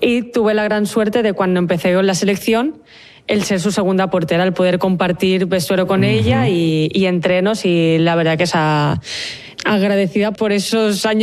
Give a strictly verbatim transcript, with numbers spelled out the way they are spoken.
Y tuve la gran suerte de cuando empecé con la selección, el ser su segunda portera, el poder compartir vestuario con uh-huh. ella y, y entrenos, y la verdad que es a, agradecida por esos años